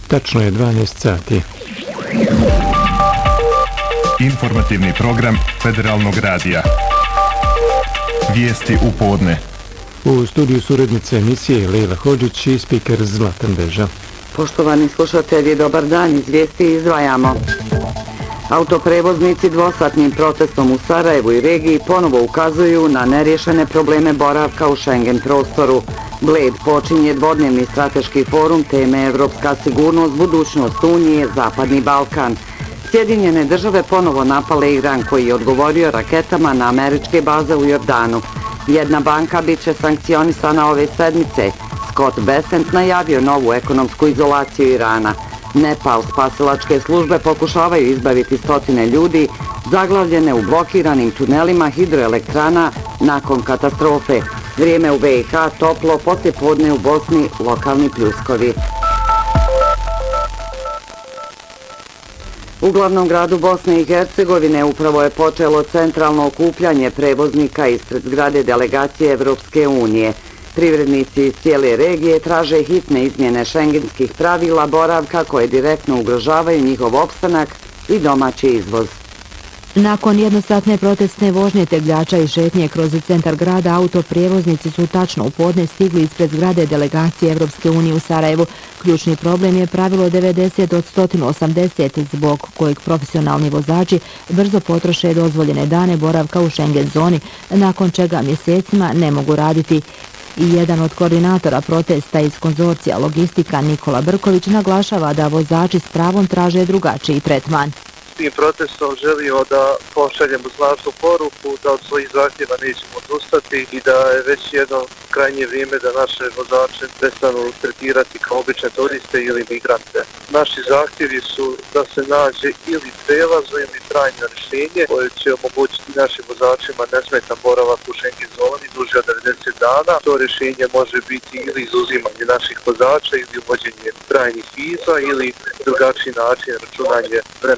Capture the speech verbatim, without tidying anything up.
Tačno je dvanaest sati. Informativni program Federalnog radija. Vijesti u podne. U studiju su urednice emisije Lejla Hodžić i spiker Zlatan Beža. Poštovani slušatelji, dobar dan, iz vijesti izdvajamo. Autoprevoznici dvosatnim protestom u Sarajevu i regiji ponovo ukazuju na neriješene probleme boravka u Schengen prostoru. Bled počinje dvodnevni strateški forum teme Evropska sigurnost, budućnost Unije, Zapadni Balkan. Sjedinjene države ponovo napale Iran koji je odgovorio raketama na američke baze u Jordanu. Jedna banka bit će sankcionisana ove sedmice. Scott Bessent najavio novu ekonomsku izolaciju Irana. Nepal spasilačke službe pokušavaju izbaviti stotine ljudi zaglavljene u blokiranim tunelima hidroelektrana nakon katastrofe. Vrijeme u B i H toplo, poslije podne u Bosni lokalni pljuskovi. U glavnom gradu Bosne i Hercegovine upravo je počelo centralno okupljanje prevoznika ispred zgrade delegacije Evropske unije. Privrednici iz cijele regije traže hitne izmjene šengenskih pravila boravka koje direktno ugrožavaju njihov opstanak i domaći izvoz. Nakon jednosatne protestne vožnje tegljača i šetnje kroz centar grada, autoprijevoznici su tačno u podne stigli ispred zgrade delegacije Evropske unije u Sarajevu. Ključni problem je pravilo devedeset od sto osamdeset, zbog kojeg profesionalni vozači brzo potroše dozvoljene dane boravka u Schengen zoni, nakon čega mjesecima ne mogu raditi. I jedan od koordinatora protesta iz konzorcija Logistika, Nikola Brković, naglašava da vozači s pravom traže drugačiji tretman. Tim protestom želimo da pošaljemo snažnu poruku da od svojih zahtjeva nećemo odustati i da je već jedno krajnje vrijeme da naše vozače prestanu tretirati kao obične turiste ili migrante. Naši zahtjevi su da se nađe ili prelazno ili trajno rješenje koje će omogućiti našim vozačima nesmetan boravak u Schengen zoni duže od devedeset dana. To rješenje može biti ili izuzimanje naših vozača ili uvođenje trajnih viza ili drugačiji način računanje vremena